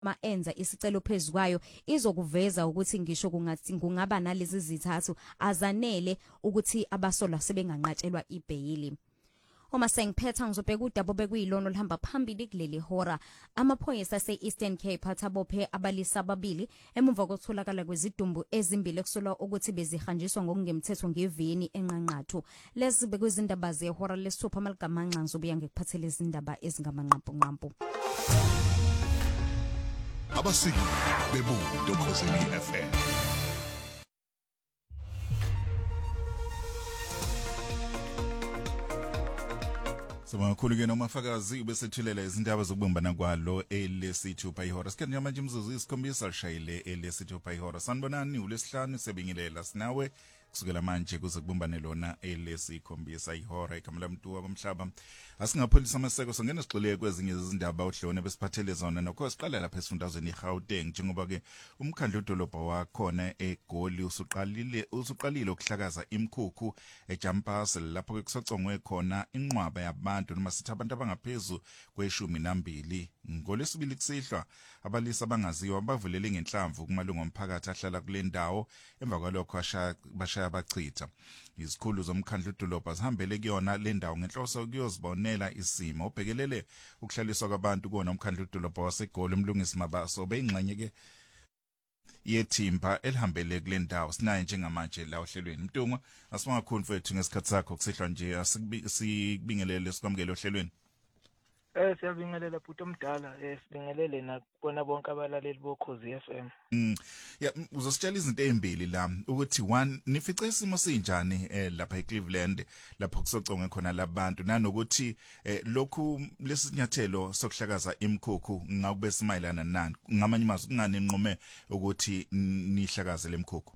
enza isicelo phezukwayo izokuveza ukuthi ngisho kungathi kungaba nalezi zithathu azanele ukuthi abasolwa sebenganqatshelwa ibhayili. Uma sengiphetha ngizobheka udaba bekuyilona olihamba phambili kuleli hora. Amaphoyisa ase-Eastern Cape athabophe abalisa ababili emumva kokutholakala kwezidumbu ezimbili ekusolwa ukuthi bezihanjiswa ngokungemthetho ngeveni enqanqathu. Lezi bekuzindaba zehora lesithupha amaligamanxa ngizobuya ngikuphathele izindaba ezingamanqampu. Abasiki bebudo Khosini FM. Samakhulu ke nomafakazi besethulela izindaba zokubumbana kwalo elesithupha ihora. Sikhathi manje imzuzu isikhombisa lishayile elesithupha ihora. Sanibonani uLesihlanu sebingelela sinawe kusukela manje kuze kubumbane lona elesikhombisa ihora. Igama lamuntu wabomhlaba asingapholisa amaseko songena sigxile kwezinye izindaba uhlone besiphathele zona nokho siqala lapha esifundazweni iGauteng njengoba ke umkhandlu udolobha wakhona eGoli usuqalile ukuhlakaza imkhukhu eJampasi lapho ke kusocongwe khona inqwaba yabantu noma sithi abantu abangaphezulu kwe12 ngolesibili kusihlwa abalisa abangaziwa bavulele ngenhlamvu kumalungu omphakathi ahlala kule ndawo emva kwalokho bashaya bachitha. Izikhulu zomkhandlu udolobha zihambele kuyona le ndawo ngenhloso ukuyozibonela isimo obhekelele ukuhlaliswa kwabantu kuona umkhandlu udolobha waseGoli umlungisi Mabaso beyingxenye ke yethimba elihambele kule ndawo sinaye njengamanje la ohlelweni Mtungwa asibangakhulu mfethu ngesikhathi sakho kusihlwa nje asikubingelele sikwamukele ohlelweni. Siyabingelela bhuti omdala sibingelele nakubona bonke abalaleli boKhozi FM. Yeah, uzositshela izinto ezimbili la ukuthi one nifice isimo sinjani lapha eCleveland lapho kusocongwe khona labantu nanokuthi lokhu lesinyathelo sokuhlakaza imkhukhu ngakube simayelana nani ngamanye amazwi kungani enqome ukuthi nihlakaze lemkhukhu.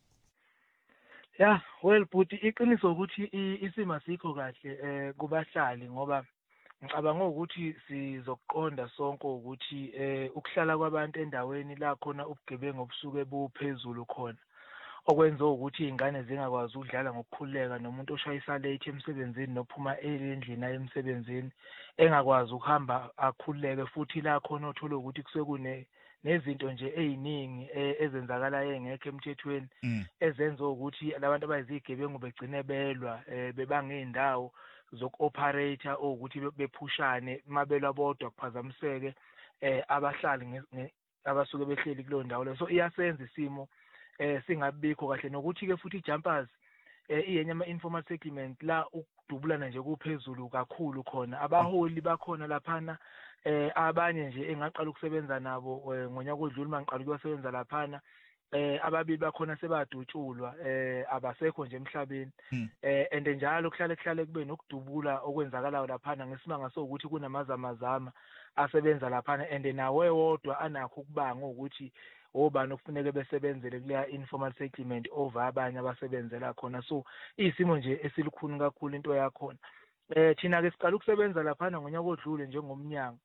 Yeah, well bhuti iqiniso ukuthi isimo asikho kahle kubahlali ngoba ngicabanga ukuthi sizokuqonda sonke ukuthi ukuhlala kwabantu endaweni la khona ubugebengu obusuke buphezulu khona okwenza ukuthi izingane zingakwazi ukudlala ngokukhululeka nomuntu oshayisa late emsebenzini nophuma endlini aye emsebenzini engakwazi ukuhamba akhululeke futhi la khona uthola ukuthi kusekune nezinto nje eziningi ezenzakalayo engekho emthethweni ezenza ukuthi labantu abayizigebengu begcine belwa bebanga indawo zokuoperator ukuthi bephushane mabelwa bodwa kuphazamiseke abahlali abasuke behleli kulo ndawo leso iyasenza isimo singabikho kahle nokuthi ke futhi iJampers iyenye ama-informal settlement la ukudubulana nje kuphezulu kakhulu khona abaholi bakhona laphana abanye nje engaqala ukusebenza nabo ngonyaka odlule mangiqala ukusebenza laphana ababili bakhona sebadutshulwa abasekho nje emhlabeni and njalo kuhlale kube nokudubula okwenzakalayo laphana ngesimanga sokuthi kunamazamazama asebenza laphana and nawe wodwa anakho ukubanga ukuthi obani okufuneka besebenzele kuleya informal settlement over abanye abasebenzela khona so isimo nje esilikhuni kakhulu into yakhona thina ke siqala ukusebenza laphana ngonyaka odlule njengomnyango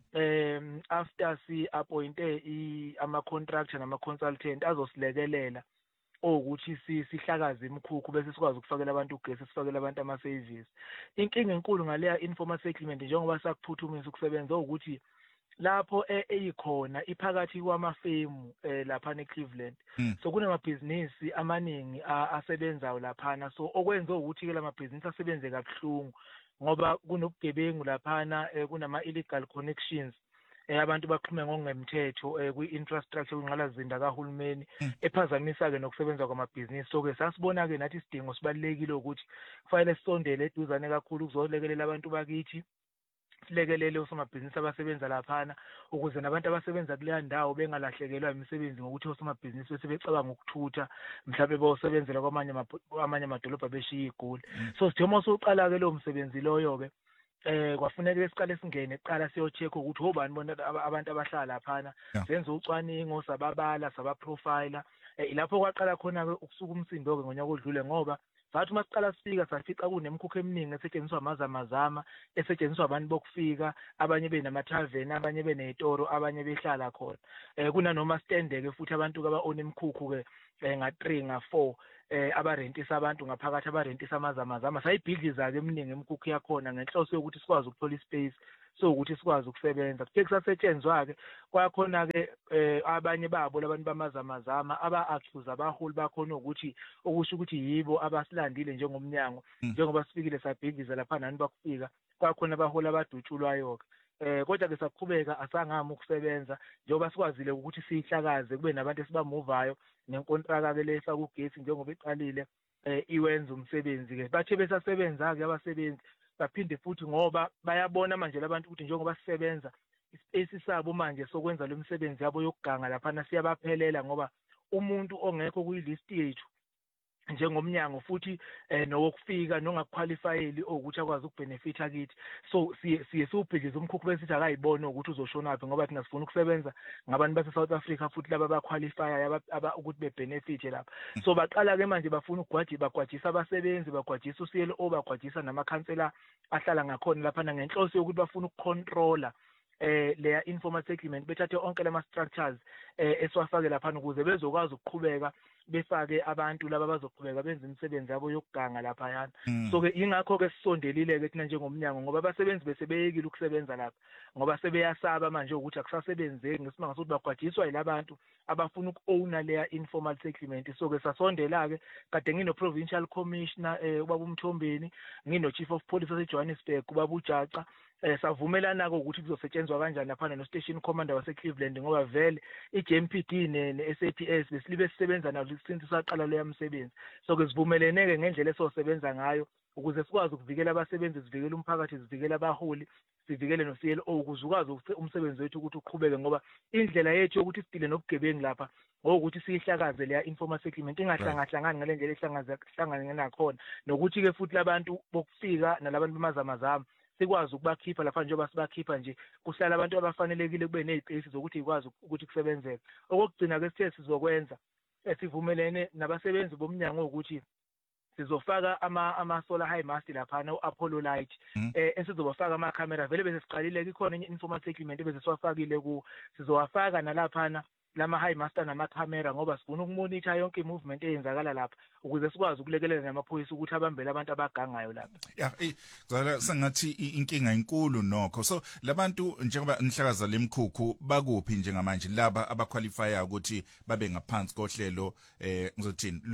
after si appointe ama contractor nama consultant azosilekelela ukuthi sihlakaze imkhukhu bese sikwazi ukufakela abantu ugesi sifakela abantu ama services. Inkinga enkulu ngaleya informal settlement njengoba sakuphuthumisa ukusebenza ukuthi lapho eyikhona iphakathi kwamafemu lapha eCleveland so kunamabhizinisi amaningi asebenzayo laphana so okwenza ukuthi ke lamabhizinisi asebenze kabuhlungu ngoba kunobugebengu laphana kunama illegal connections abantu baxhume ngokungemthetho kwi-infrastructure kwinqalazinda kahulumeni ephazamisa ke nokusebenza kwamabhizinisi so ke sasibona ke nathi isidingo sibalekile ukuthi kufanele sisondele eduzane kakhulu ukuzolekelela abantu bakithi silekelele osomabhizinisi abasebenza laphana ukuze nabantu abasebenza kuleya ndawo bengalahlekelwa imisebenzi ngokuthi osomabhizinisi bese becabanga ukuthutha mhlawumbe bosebenzela kwamanye amadolobha beshiya iGoli so sithoma soqala ke lo msebenzi loyo ke kwafuneka siqale singene eqala siyocheck ukuthi obani bona abantu abahlala laphana senze ucwaningo sababala sabaprofiler ilapho kwaqala khona ke ukusuka umsindo ke ngonyaka odlule ngoba bathi masiqala sifika safica kunemkhukhu eminingi esetshenziswa amazamazama esetshenziswa abantu bokufika abanye benamathaveni abanye benezitoro abanye behlala khona kunanoma stendeke futhi abantu aba own imkhukhu ke nga3 nga4 abarentisa abantu ngaphakathi abarentisa amazamazama sayibhidliza ke eminingi imkhukhu yakhona ngenhloso yokuthi sikwazi ukuthola ispace so ukuthi sikwazi ukusebenza kuthe kusasetshenzwa ke kwakhona ke abanye babo labantu bamazamazama aba-accuse abaholi bakhona ukuthi okusho ukuthi yibo abasilandile njengomnyango njengoba sifikile sabhikiza lapha nani bakufika kwakhona abaholi abadutshulwayo ke kodwa ke saqhubeka asangami ukusebenza njengoba sikwazile ukuthi siyihlakaze kube nabantu esibamuvayo nenkontraka ke lesa kugesi njengoba iqalile iwenza umsebenzi ke bathe besasebenza ke abasebenzi baphinde futhi ngoba bayabona manje labantu ukuthi njengoba sisebenza ispace sabo manje sokwenza lo msebenzi yabo yokuganga lapha siyabaphelela ngoba umuntu ongekho kuyilist yethu njengomnyango futhi nowokufika nongaqualifyeli ukuthi akwazi ukubenefita kithi so siye siubhikize umkhukhu besithi akayibone ukuthi uzoshona phi ngoba thina sifuna ukusebenza ngabantu base South Africa futhi laba baqualify ukuthi bebenefit lapha so baqala ke manje bafuna bagwajisa abasebenzi bagwajisa uCLO bagwajisa namakhansela ahlala ngakhona lapha ngenhloso yokuthi bafuna ukucontrola leya informal settlement bethathe onke lama structures esiwafake lapha ukuze bezokwazi ukuqhubeka befake abantu laba bazoqhubeka benza imisebenzi yabo yokuganga lapha yana so ke ingakho ke sisondelile ke thina njengomnyango ngoba abasebenzi bese beyekile ukusebenza lapha ngoba sebeyasaba manje ukuthi akusasebenzeki ngesimanga sokuthi bagwajiswa yilabantu abafuna uku-owna leya informal settlement so ke sasondela ke kade ngino provincial commissioner ubaba uMthombeni ngino chief of police waseJohannesburg ubaba uJaca savumelana ukuthi kuzosetshenzwa kanjani lapha no station commander wase Cleveland ngoba vele iJMPD ne-SAPS besilibe sisebenza nalo since saqala leya msebenzi so ke sivumelene ke ngendlela esosebenza ngayo ukuze sikwazi ukuvikela abasebenzi sivikele umphakathi sivikele abaholi sivikele no-CLO ukuze ukwazi ukuthi umsebenzi wethu ukuthi uqhubeke ngoba indlela yethu yokuthi sidile nobugebengu lapha ngokuthi siyihlakaze leya informal settlement ingahlangahlangani ngale ndlela ehlangane nakhona nokuthi ke futhi labantu bokufika nalabantu bamazamazama sikwazi ukubakhipha lapha njengoba sibakhipha nje kuhlala abantu abafanelekile kube nezipesi zokuthi ikwazi ukuthi kusebenzeke okugcina ke sithe sizokwenza sivumelene nabasebenzi bomnyango ukuthi sizofaka ama solar high mast lapha no Apollo light esizobafaka ama camera vele bese siqalile ikhona enye informal settlement bese siwafakile ku sizowafaka nalaphana lama high master nama camera ngoba sifuna ukumonitor yonke imovement eyenzakala lapha ukuze sikwazi ukulekelela namaphoyisa ukuthi abambele abantu abagangayo lapha zala sengathi inkinga inkulu nokho so labantu njengoba nihlakaza lemkhukhu bakuphi njengamanje laba abaqualifya ukuthi babe ngaphansi kohlelo ngizothini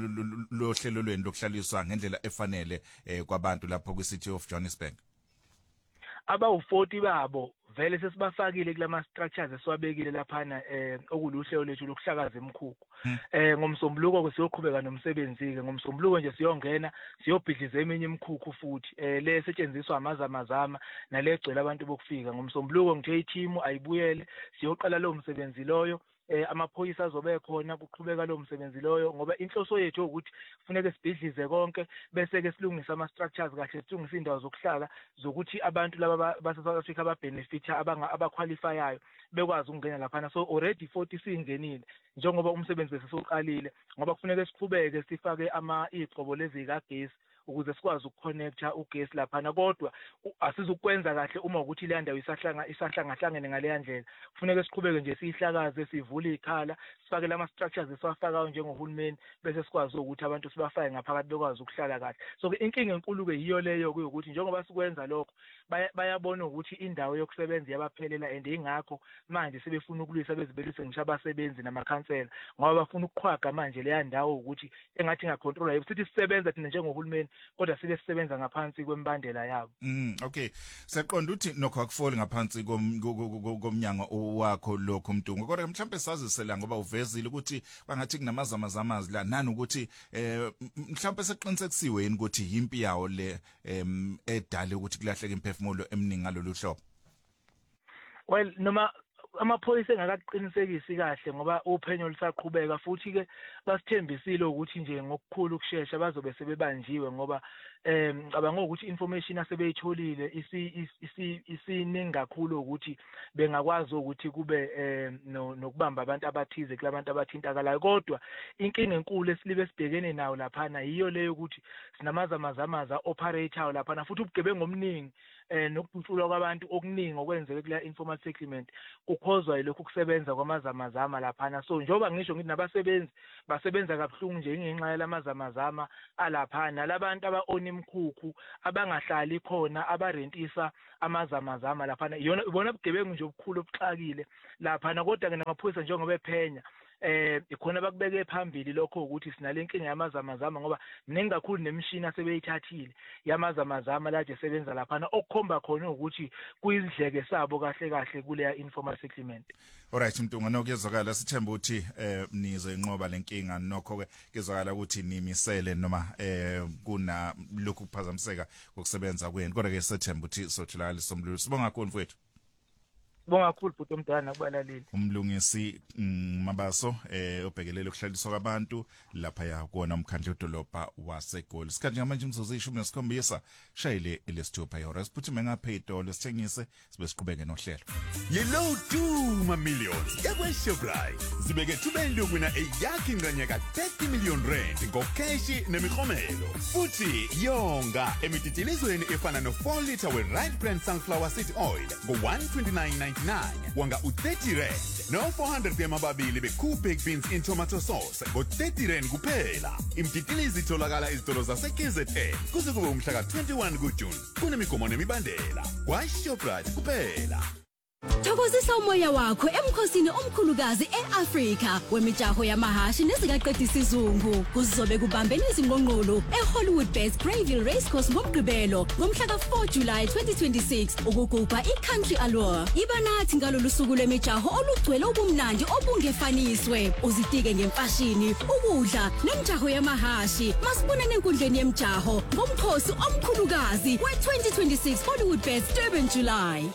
lo hlelo lweni lokuhlaliswa ngendlela efanele kwabantu lapho kwi City of Johannesburg abawu40 babo vele sesibafakile kulama structures esiwabekile laphana okuluhlelo lethu lokuhlakaza emkhukhu ngomsombuluko ke siyoqhubeka nomsebenzi ke ngomsombuluko nje siyongena siyobhidliza eminye imkhukhu futhi le esetshenziswa amazamazama nalegcwele abantu bokufika ngomsombuluko ngithe i-team ayibuyele siyoqala lo msebenzi loyo amaphoyisa azobe khona kuqhubeka lo msebenzi loyo ngoba inhloso yethu ukuthi kufuneka sibhidlize konke bese ke silungisa ama structures kahle silungisa indawo zokuhlala zokuthi abantu laba base South Africa ababenefita abaqualifyayo bekwazi ukungena lapha so already 40 singenile njengoba umsebenzi sesoqalile ngoba kufuneka siqhubeke sifake iqobo lezi kagesi ukuze sikwazi ukuconnecta ugesi lapha kodwa asizukwenza kahle uma ukuthi le ndawo isahlangahlangene ngale ndlela kufuneka siqhubeke nje siyihlakaze sivule ikhala sifake lama structures esiwafakayo njengohulumeni bese sikwazi ukuthi abantu sibafake ngaphakathi bekwazi ukuhlala kahle so inkinga enkulu ke yiyo leyo ukuthi njengoba sikwenza lokho bayabona ukuthi indawo yokusebenza yabaphelela and ingakho manje sebefuna ukulwisa bezibelise ngisho abasebenzi namakhansela ngoba bafuna ukuqhwaga manje le ndawo ukuthi engathi ngacontrola sithi sisebenza thina njengohulumeni kodwa sibe sisebenza ngaphansi kwembandela yabo okay siyaqonda ukuthi nokho akufoli ngaphansi komnyango wakho lokho Mdungu kodwa mhlambe sazisela ngoba uvezile ukuthi bangathi kunamazamazamazi la nani ukuthi mhlambe seqinisekisiwe yini ukuthi impi yawo le edale ukuthi kulahleke imphefumulo eminingi ngalolu hlobo well noma amaphoyisa engakaqinisekisi kahle ngoba uphenyo lusaqhubeka futhi ke basithembisile ukuthi nje ngokukhulu ukusheshsha bazobe sebebanjiwe ngoba ngicabanga ukuthi information asebeyitholile isiningi kakhulu ukuthi bengakwazi ukuthi kube nokubamba abantu abathize kulabantu abathintakalayo kodwa inkinga enkulu esilibe sibhekene nayo laphana yiyo leyo ukuthi sinamazamazamaza operator laphana futhi ubugebengu omningi nokudutshulwa kwabantu okuningi okwenzeke kula informal settlement kukhozwa yilokhu kusebenza kwamazamazama laphana so njengoba ngisho ngithi nabasebenzi basebenza kabuhlungu nje ngenxa yalamazamazama alaphana labantu aba-own emikhukhu abangahlali khona abarentisa amazamazama lapha ibona ubugebengu nje obukhulu obuxakile lapha kodwa ke namaphoyisa njengoba ephenya ikhona bakubeke phambili lokho ukuthi sinalenkinga yamazamazama ngoba mningi kakhulu nemishini asebeyithathile yamazamazama laje sebenza lapha okukhomba khona ukuthi kuyidleke sabo kahle kuleya informal settlement. Alright Mtunga nokuyezwakala sithemba ukuthi nizoyinqoba lenkinga nokho ke kezwakala ukuthi nimisele noma kuna lokhu kuphazamiseka ngokusebenza kwenu kodwa ke sithemba ukuthi sotholakala isombululo. Sibonga kakhulu mfowethu. Bonga kakhulu bhuti omdala kubalaleli. Umlungisi Mabaso obhekelele ukuhlaliswa kwabantu lapha ya kuona umkhandlu wedolobha waseGoli. Sikhathi manje imzuzu 17 shayile elesithupha ihora. Siphuthume ngapha idolo sithengise sibe siqhubeke nohlelo. Yellow Duma Millions yakweShoprite. Zibeke thubeni lokwina eyakhe ingxenye ka-30 million rand ngokheshi nemiklomelo. Futhi yonga emititilizweni efana no4 liter we-Right Brand Sunflower Seed Oil ngo-129.99 wanga u30 rand no 400 yamababili be-Cool Baked Beans in tomato sauce ngo-30 rand kuphela. Imtitilizi itholakala izitolo zase-KZN kuze kube umhla ka-21 kuJuni. Kunemigomo nemibandela kwaShoprite kuphela. Thokozisa umoya wakho emkhosini omkhulukazi eAfrika wemijaho yamahashi nezikaqedisa isizungu kuzobe kubambene izingqongqolo eHollywood Best Greyville Racecourse ngomgqibelo ngomhla ka4 July 2026 ukugubha iCountry Allure. Iba nathi ngalolu suku lwemijaho olugcwele ubumnandi obungefaniswe uzitike ngemfashini ukudla nemijaho yamahashi masibonene enkundleni yemijaho ngomkhosi omkhulukazi we2026 Hollywood Best Durban July.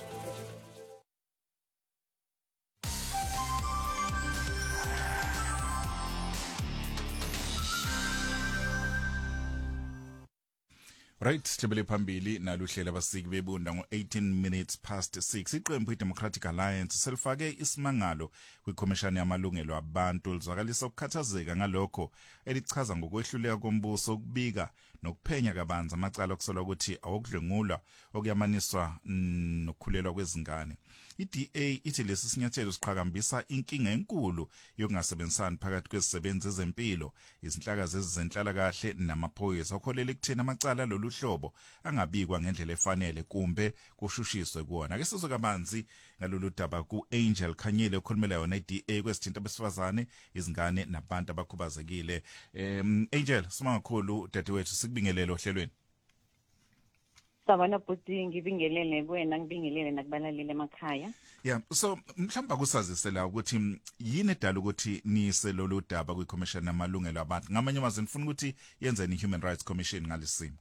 Right, sithebele phambili naluhlela abasiki bebunda ngo-18 minutes past 6. Iqembu iDemocratic Alliance selifake isimangalo kwikhomishani yamalungelo abantu lizwakalisa ukukhathazeka ngalokho elichaza ngokwehluleka kombuso ukubika nokuphenya kabanzi amacala okusolwa ukuthi awokudlengulwa okuyamaniswa nokukhulelwa kwezingane. iDA ithi lesi sinyathelo siqhakambisa inkinga enkulu yokungasebenzisani phakathi kwezisebenzi ezempilo, izinhlaka zezenhlalakahle namaphoyisa okholela ekutheni amacala lolu hlobo angabikwa ngendlela efanele kumbe kushushiswe kuona. Ake sizwe kabanzi ngalolu daba ku-Angel Khanyile okhulumela yona iDA kwesithinta besifazane, izingane nabantu abakhubazekile. Angel, sibonga kakhulu dadewethu sikubingelele ohlelweni. Sabana bhuti ngibingelele kuwena ngibingelele nakubalaleli emakhaya. Yeah, so mhlamba kusazisela ukuthi yini edala ukuthi nise lolu daba kwiCommission yamalungelo abantu. Ngamanye amazwi ngifuna ukuthi yenzeni iHuman Rights Commission ngalesimo.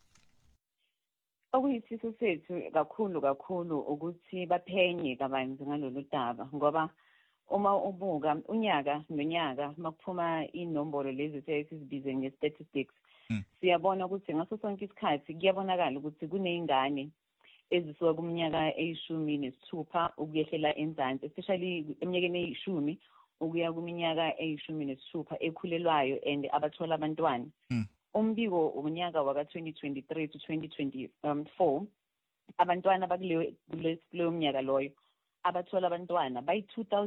Okuyisiso sethu kakhulu ukuthi baphenye kabanzi ngalolu daba ngoba uma ubuka unyaka nonyaka makuphuma inombolo lezi esizibize nge-statistics siyabona ukuthi ngaso sonke isikhathi kuyabonakala ukuthi kuneyingane ezisuka kuminyaka e16 ukuyehlela enzansi especially eminyakeni e10 ukuya kuminyaka e16 ekhulelwayo and abathola abantwana. Umbiko unyaka waka 2023 to 2024 abantwana bakuleyo mnyaka loyo abathola abantwana by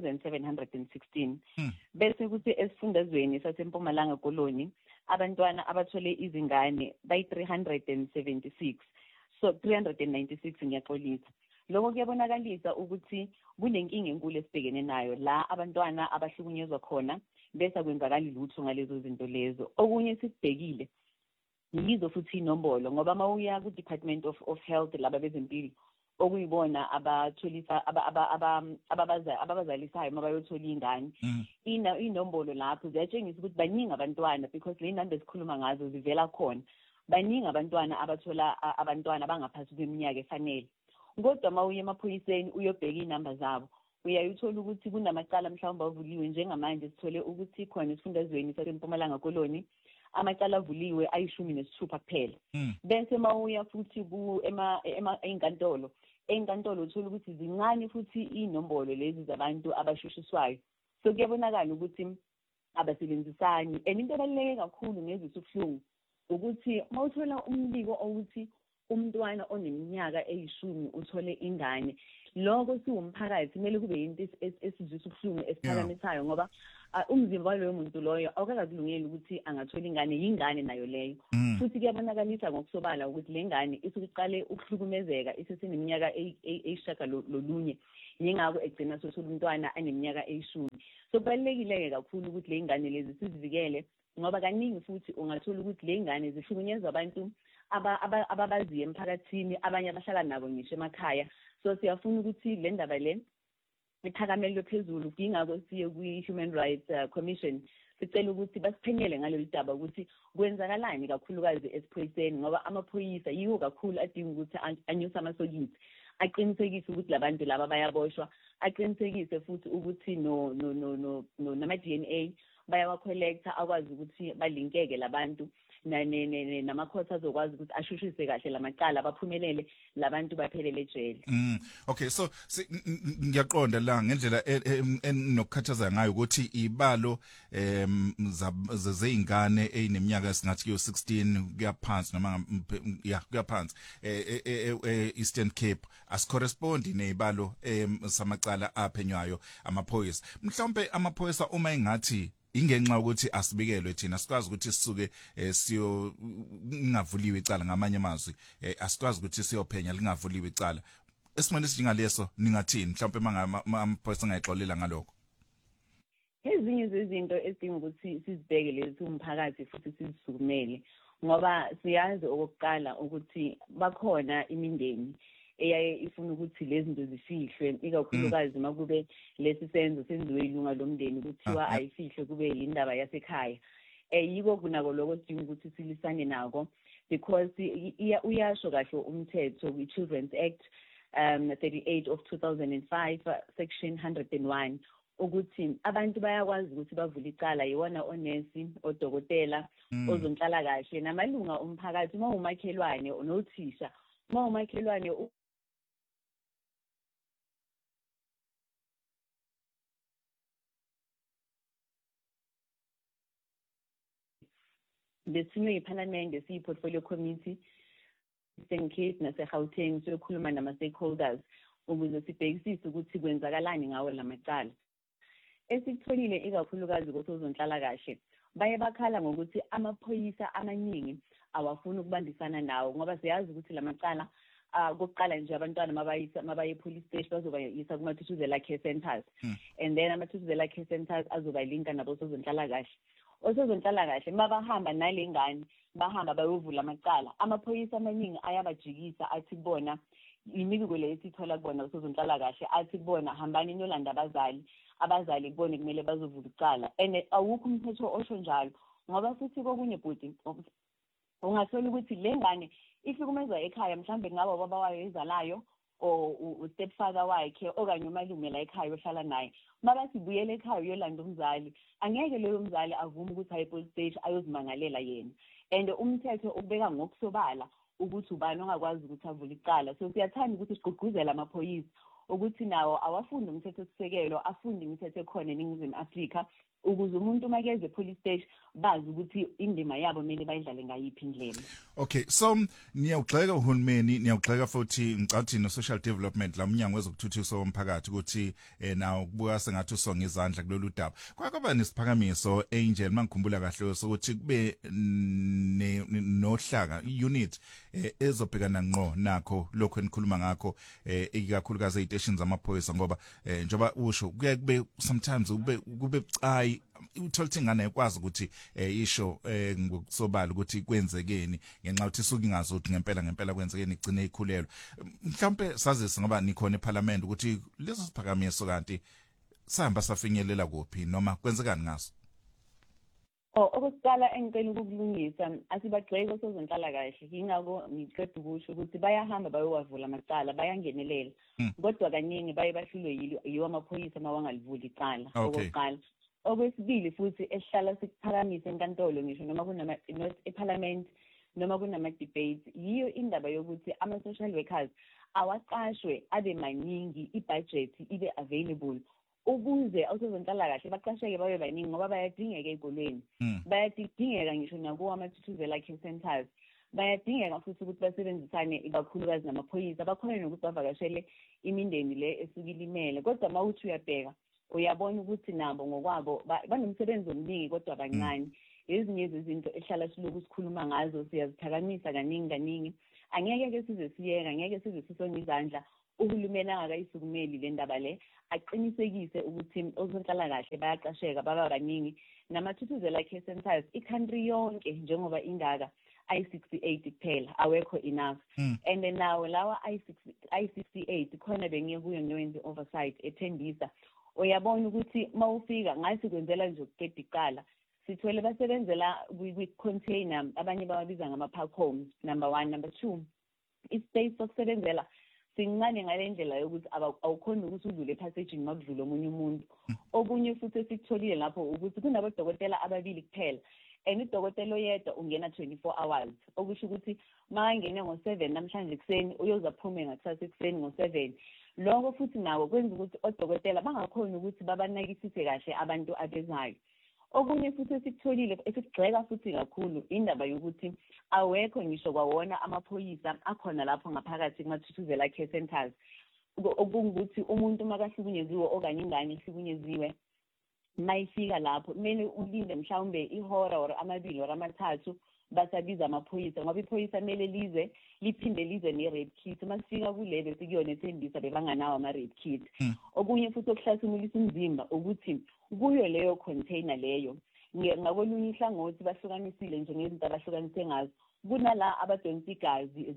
2716 bese ukuthi esifundazweni saseMpumalanga Koloni abantwana abathole izingane by 376 so 396 ngiyaxolisa. Lokho kuyabonakalisa ukuthi kunenkinga enkulu esibhekene nayo la abantwana abahlukunyezwa khona bese kwenzakala lutho ngalezo zinto lezo. Okunye sibhekile yizo futhi inombolo ngoba mawuya ku Department of Health laba bezempilo okuyibona abatholisa ababazalisayo mabayothola ingane inombolo lapho ziyatshengisa ukuthi baningi abantwana because le number esikhuluma ngazo zivela khona baningi abantwana abathola abantwana bangaphansi kweminyaka efanele. Kodwa mawuye emaphoyiseni uyobheka inamba zabo uyayithola ukuthi kunamacala mhlawumbe avuliwe njengamanje sithole ukuthi khona esifundazweni saseMpumalanga Koloni amacala avuliwe ayi16 kuphela. Bese mawuya futhi ku enkantolo uthola ukuthi zincane futhi inombolo lezi zabantu abashushiswayo. So kuyabonakala ukuthi abasebenzisani and into ebaluleke kakhulu ngezisuhlungu ukuthi mawuthola umbiko ukuthi umntwana oneminyaka e10 uthole ingane lokho siwumphakathi kumele kube into esizwisa ubuhlungu esiphakamisayo ngoba umzimba waloyo muntu loyo awukakulungeli ukuthi angathola ingane yingane nayo leyo futhi kuyabonakalisa ngokusobala ukuthi le ngane isukuqale ukuhlukumezeka iseseneminyaka eyishaka lolunye yingakho egcina sothola umntwana aneminyaka eyishumi so kubalekile kakhulu ukuthi le ngane lezi sizivikele ngoba kaningi futhi ungathola ukuthi le ngane zihlukunyezwa abantu ababaziyo emphakathini abanye abahlala nabo ngisho emakhaya so siyafuna ukuthi le ndaba le iphakamele phezulu ingakho siye kwi-Human Rights Commission sicela ukuthi basiphenyele ngalolu daba ukuthi kwenzakalani kakhulukazi esiphoyiseni ngoba amaphoyisa yiwo kakhulu adinga ukuthi anyuse amasokisi aqinisekise ukuthi labantu laba bayaboshwa aqinisekise futhi ukuthi nama-DNA bayawa-collecta akwazi ukuthi balinkeke labantu namakhosi azokwazi ukuthi ashushise kahle lamacala baphumelele labantu baphelele ejele. Okay, so ngiyaqonda la ngendlela enokukhathaza ngayo ukuthi ibalo zezingane eineminyaka singathi kuyo 16 kuyaphansi noma kuyaphansi Eastern Cape as correspond nezibalo samacala aphenywayo amaphoyisa. Mhlawumbe amaphoyisa uma engathi ingenxa ukuthi asibikelwe thina sikwazi ukuthi sisuke siyo ingavuliwe icala ngamanye amazwi asikwazi ukuthi siyophenya lingavuliwe icala esimene sinjengaleso ningathini mhlawumbe amaphoyisa angayixolela ngalokho ezinye zezinto esidinga ukuthi sizibheke lezi umphakathi futhi sizisukumele ngoba siyazi okokuqala ukuthi bakhona imindeni eyaye ifuna ukuthi lezi zinto zifihlwe ikakhulukazi makube lesi senzo senziwe ilunga lomndeni kuthiwa ayifihle kube indaba yasekhaya yiko kunako lokho sidinga ukuthi silisane nako because uyasho kahle umthetho we-Children's Act 38 of 2005 section 101 ukuthi abantu bayakwazi ukuthi bavule icala yiwona onesi odokotela ozonhlala kahle namalunga omphakathi uma umakhelwane onothisha uma umakhelwane Lesine iParliament siyi-Portfolio Committee Eastern Cape nase-Gauteng siyokhuluma nama-stakeholders ukuze sibhekisise ukuthi kwenzakalani ngawo lamacala esikutholile ikakhulukazi kosozonhlala kahle baye bakhala ngokuthi amaphoyisa amaningi awafuni ukubambisana nawo ngoba siyazi ukuthi lamacala kokuqala nje abantwana mabaye police station bazobayisa kuma-Thuthuzela Care Centers and then ama-Thuthuzela Care Centers azobalinka nabosozonhlala kahle osozonhlala kahle mabahamba nalengane bahamba bayovula amacala amaphoyisa amaningi ayabajikisa athi bona imibiko le esithola kubona osozonhlala kahle athi kubona hambani nolanda abazali kubone kumele bazovula icala and awukho umthetho osho njalo ngoba futhi kokunye bhuti ungathola ukuthi le ngane ihlukumezwa ekhaya mhlambe ngaba baba wayo ezalayo o stepfather wakhe okanye umalume la ekhaya ohlala naye mabathi buyele ekhaya uyolanda umzali angeke leyo mzali avume ukuthi aye police station ayozimangalela yena and umthetho ubeka ngokusobala ukuthi ubani ongakwazi ukuthi avule icala so siyathanda ukuthi sigqugquzele amaphoyisa ukuthi nawo awafunde umthetho sisekelo afunde imithetho ekhona eNingizimu Afrika ukuze umuntu makeze police station bazi ukuthi indima yabo kumele bayidlale ngayiphi indlela. Okay, so niyawugxeka uhulumeni niyawugxeka futhi ngicathi no social development la umnyango wezokuthuthukisa umphakathi ukuthi nawo kubuka sengathi usonga izandla kulolu daba. Kwaba nesiphakamiso angel mangikhumbula kahle sokuthi kube nohlaka unit ezobhekana ngqo nakho lokho enikhuluma ngakho ikakhulukazi eziteshini zamaphoyisa ngoba njoba usho kuye kube sometimes kube bucayi utholthi ingane ekwazi ukuthi isho ngokusobala ukuthi kwenzekeni ngenxa ukuthi isuke ingazi ukuthi ngempela kwenzekeni igcine ikhulelwa mhlawumbe sazise ngoba nikhona eParliament ukuthi leso siphakamiso kanti sahamba safinyelela kuphi noma kwenzekani ngaso okusala engicela ukukulungisa asibagxeke osozonhlala kahle ingako ngiqeda ukusho ukuthi bayahamba bayowavula amacala bayangenelela kodwa kaningi baye bahlulwe yiwo amaphoyisa mawangalivuli icala okokuqala okwesibili futhi esihlala sikuphakamise enkantolo ngisho noma kunama eParliament noma kunama debates yiyo indaba yokuthi ama social workers awaqashwe abe maningi ibudget ibe available ukuze osozonhlala kahle baqasheke babe baningi ngoba bayadingeka ezikolweni bayadingeka ngisho nakuwa ama-Thuthuzela Care Centers bayadingeka futhi ukuthi basebenzisane ikakhulukazi namaphoyisa bakhona nokuthi bavakashele imindeni le esuke ilimele kodwa mawuthi uyabheka uyabona ukuthi nabo ngokwabo banomsebenzi omningi kodwa abancane ezinye izinto ehlala siloku sikhuluma ngazo siyazithakamisa kaningi angeke ke size siyeka angeke size sisonke izandla uhulumeni angakayisukumeli le ndaba le aqinisekise ukuthi osonhlala kahle bayaqasheka baba baningi namathuthuzela care centers i-country yonke njengoba ingaka I68 kuphela awekho enough and then now lawa I68 khona bengiye kuyo ngiyenze oversight ethembisa uyabona ukuthi mawufika ngathi kwenzela nje ukuqeda iqala sithwele basebenzela kwi-container abanye bawabiza ngama-park homes number 1 number 2 ispace sokusebenzela sincane ngalendlela yokuthi awukhona ukuthi udlule passaging makudlula omunye umuntu okunye futhi esikutholile lapho ukuthi kunabodokotela ababili kuphela and udokotela oyedwa ungena 24 hours okusho ukuthi makangene ngo7 namhlanje kuseni uyoza phume ngakusasa kuseni ngo7 lokho futhi nawo kwenza ukuthi odokotela bangakhona ukuthi babanakisise kahle abantu abezayo okunye futhi esikutholile esikugxeka futhi kakhulu indaba yokuthi awekho ngisho kwawona amaphoyisa akhona lapho ngaphakathi kumathuthuzela care centers okungukuthi umuntu makahlukunyeziwe okanye ingane ihlukunyeziwe mayifika lapho kumele ulinde mhlawumbe ihora or amabili or amathathu basabiza amaphoyisa ngoba iphoyisa kumele lize liphinde lize ne-rape kit masifika kulebe sikuyona ethembisa bebanganawo ama-rape kit okunye futhi okuhlasimulisa umzimba ukuthi kuyo leyo container leyo ngakolunye ihlangothi bahlukanisile nje ngezinto abahlukanise ngazo kunala abadonsa igazi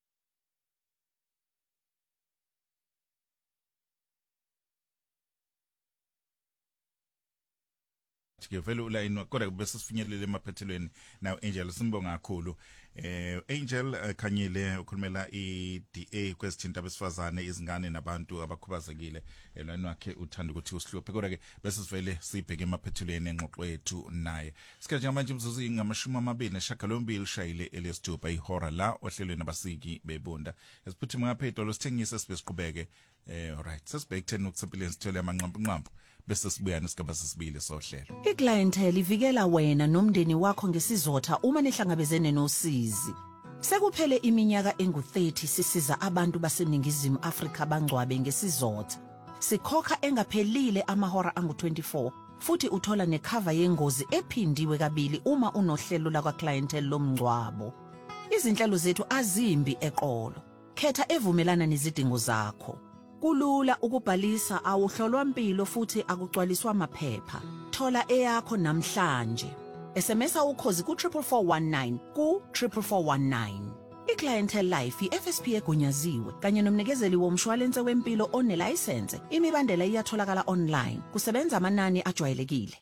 vele ulayini kodwa bese sifinyelele emaphethelweni now Angel simbonga kakhulu Angel Khanyile ukhulumela iDA kwesithinta besifazane izingane nabantu abakhubazekile elwani wakhe uthanda ukuthi usihluphe kodwa ke bese sivele sibheke emaphethelweni engxoxo yethu naye sikhathi manje imzuzu ingama28 shayile elesithupa ihora la ohlelweni nabasiki bebunda esiphuthuma ngaphezulu sithengise sibe siqhubeke alright sesibheke 10 ukutsempile sithole amanqampu bese sibuya nesigaba sesibili sohlelo. iClientele ivikela wena nomndeni wakho ngesizotha uma nihlangabezene nosizi. Sekuphele iminyaka engu30 sisiza abantu baseningizimu Afrika bangcwabe ngesizotha. Sikhokha engaphelile amahora angu24 futhi uthola necover yengozi ephindiwe kabili uma unohlelo lakwaClientele lomngcwabo. Izinhlelo zethu azimbi eqolo. Khetha evumelana nezidingo zakho. Kulula ukubhalisa awuhlolwa impilo futhi akugcwaliswa amaphepha. Thola eyakho namhlanje. SMS ukhozi ku 44419 ku 44419. iClientele Life iFSP egunyaziwe kanye nomnikezeli womshwalense wempilo onelicense. Imibandela iyatholakala online. Kusebenza amanani ajwayelekile.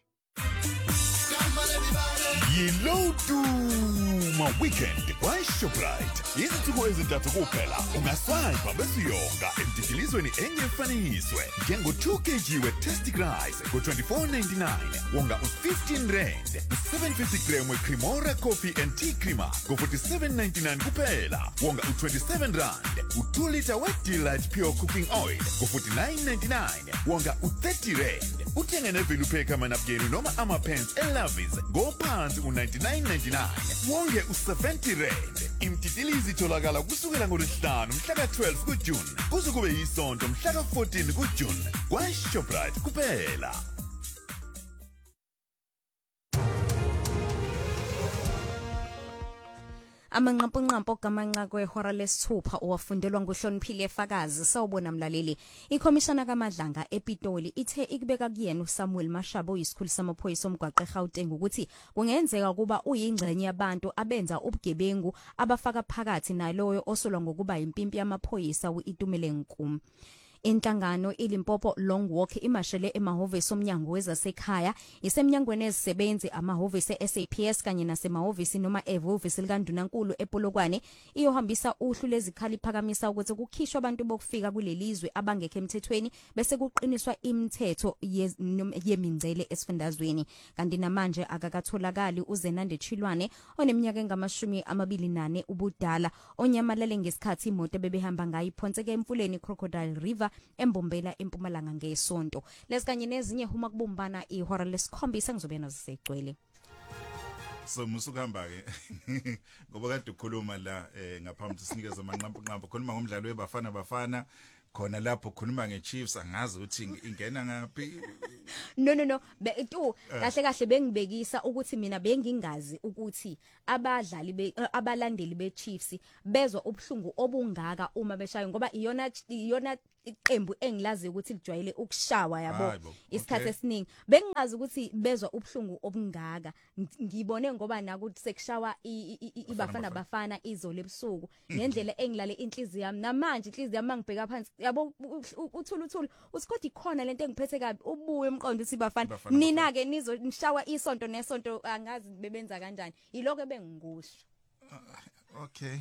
Yilotu ma weekend by Shoprite. Izinsuku ezintathu kuphela ungaswipe bese uyonga emtitilizweni engefaniswe njengo 2 kg we-tastic rice ku 24.99 wonga u15 rand, 750 gram we-Cremora coffee and tea creamer ku 47.99 kuphela wonga u27 rand, u2 liter we-Delight pure cooking oil ku 49.99 wonga u30 rand. Uthenge ne-value pack amanapukeni noma ama-pants eLovis ngophansi u99.99 wonge u70 rand. Imtitilizi itholakala kusukela ngoLwesihlanu mhla ka12 kuJune kuze kube yisonto mhla ka14 kuJune kwaShoprite kuphela. Amanqampunqampu gamanqa kwehora lesithupha owafundelwa nguHloniphile Fakazi sawubona mlaleli. Ikhomishana kaMadlanga ePitoli ithe ikubeka kuyena uSamuel Mashabo isikhulu samaphoyisa omgwaqo eGauteng ukuthi kungenzeka ukuba uyingcenye yabantu abenza ubugebengu abafaka phakathi naloyo osolwa ngokuba impimpi yamaphoyisa uItumele Nkumu. Inhlangano iLimpopo Long Walk imashele emahhovisi omnyango wezasekhaya isemnyangweni ezisebenzi amahhovisi eSAPS kanye nasemahhovisi noma ehhovisi likaNdunankulu ePolokwane iyohambisa uhlu lezikhali phakamisa ukuthi kukhishwa abantu bokufika kulelizwe abangekho emthethweni bese kuqiniswa imithetho yemingcele esifundazweni kanti namanje akakatholakali uZenande Chilwane oneminyaka engama-28 ubudala onyamalele ngesikhathi imoto bebehamba ngayo iphonseke emfuleni Crocodile River embombela eMpumalanga ngesonto lesikanye nezinye huma kubumbana ihora lesikhombisa ngizobe nazisegcwele so musukuhamba ke ngoba kade ukhuluma la ngaphambi sinikeza amanqampunqampu khuluma ngomdlalo weBafana khona lapho khuluma ngeChiefs angazi ukuthi ingena ngapi. No kahle bengibekisa ukuthi mina bengingazi ukuthi abadlali abalandeli beChiefs bezwa ubhlungu obungaka uma beshaya ngoba iyona iqembu engilazi ukuthi lijwayele ukushawa yabo isikhathi esiningi bengingazi ukuthi bezwa ubhlungu obungaka ngibone ngoba nakuthi sekushawa bafana izolo ebusuku ngendlela engilale inhliziyo yami namanje inhliziyo yami ngibheka phansi yabo uthulu usikhodi khona lento engiphethe kabi ubuye emqondo ukuthi bafana nina ke nizonishawa isonto nesonto angazi bebenza kanjani yiloko bengikusho. Okay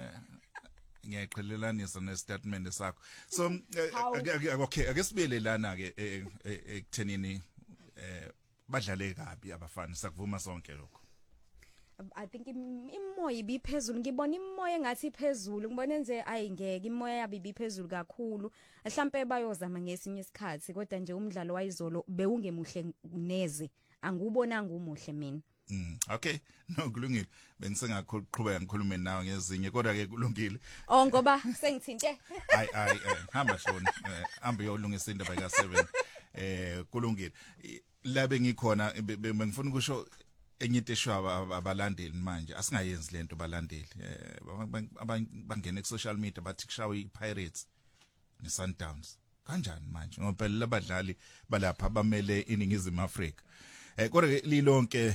ngiyaqhelelanisa nestatement sakho so okay ake sibele lana ke ekuthenini badlale kabi abafana sakuvuma sonke lokho. I think imoya ibiphezulu ngibona imoya engathi iphezulu ngibona enze ayingeke imoya yabibi phezulu kakhulu mhlambe bayozama ngesinye isikhathi kodwa nje umdlalo wayizolo bewungemuhle neze angubonanga umuhle mina. Okay no kulungile bengisengakhuluma ngikhulume nawe ngezinye kodwa ke kulungile ngoba sengithinte hamba shona hambe uyolungisa indaba ka 7 kulungile la bengikhona bengifuna ukusho enye into eshwa abalandeli manje asingayenzi lento balandeli bangena ku social media bathi kushawa iPirates neSundowns kanjani manje ngoba phela labadlali balapha bamele iningizimu Afrika kodwa lilonke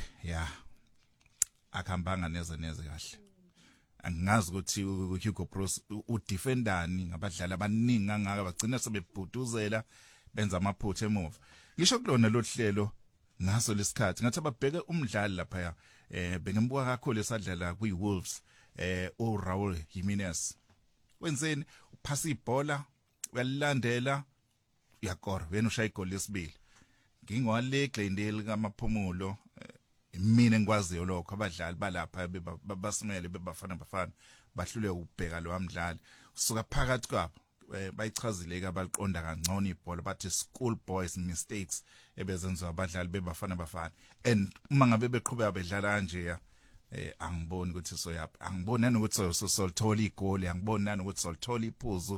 akhambanga neze kahle angazi ukuthi Hugo Bros udefendani ngabadlali abaningi ngaka bagcina sebebhuduzela benza amaphutha emuva ngisho kulona lohlelo ngaso lesikhathi ngathi ababheke umdlali lapha bengembuka kakhulu esadlala kwiWolves uRaul Jimenez wenzeni uphasa ibhola uyalandela uyakora wena ushaya igoli lesibili ngingwale Glendale kamaphumulo mina ngikwaziyo lokho abadlali balapha basimele bebafana bahlule ukubheka lo amdlali usuka phakathi kwabo bayichazile ke abaliqonda kangcono ibhola bathi school boys mistakes ebezenziwa abadlali bebafana and uma ngabe beqhubeka bedlala kanje angiboni ukuthi soyaphi angiboni nanokuthi solithola igoli angiboni nanokuthi solithola iphuzu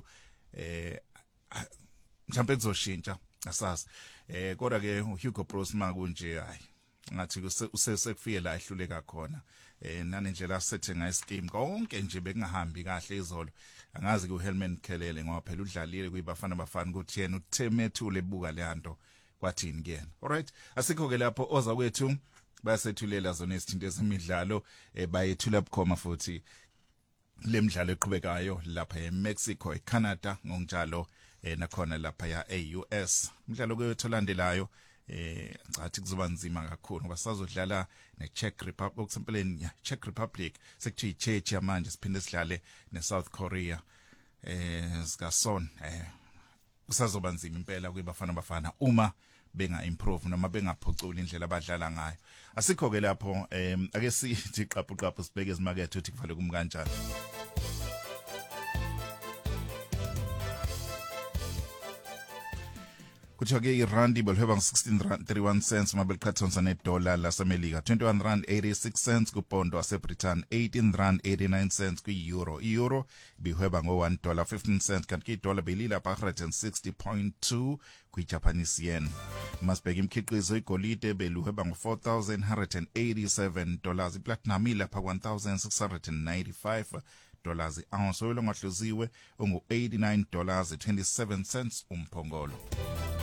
mhlawumbe kuzoshintsha asazi kodwa ke uHugo Bros makunje hayi ngathi usesekufike la ehluleka khona nanendlela asethe ngayo scheme konke nje bekungahambi kahle izolo angazi ku Helman Khelele ngoba phela udlalile kuyibafana ukuthi yena uthemethule ebuka leyanto kwathini kuyena. Alright asikho ke lapho oza kwethu basethulela zona izithinto ezemidlalo bayethula bukhoma futhi lemidlalo eqhubekayo lapha eMexico eCanada ngonjalo nakhona lapha eUS umdlalo kwetholandelayo ngathi kuzoba nzima kakhulu ngoba sazodlala neCzech Republic okusempeleni Czech Republic sekuthi iCzech manje siphinde sidlale neSouth Korea sikaSon kusazoba nzima impela kuyibafana uma benga improve noma bengaphucula indlela abadlala ngayo asikho ke lapho ake sithi qaphu sibheke ezimakethe uthi kuvale kumkanjani. Kuthiwa ke irandi belhweba ngo$16.31 mabeliqhathanisa nedola lasemelika R21.86 kupondo waseBritain R18.89 kwi-euro i-euro bihweba ngo$1.15 kanti idola belila $160.2 kwi-Japanese yen. Masibheka imikhiqizo igolide beluhweba ngo$4,187 iplatinum ilapha $1,695 i-ounce oil ongahluziwe ungu $89.27 umphongolo.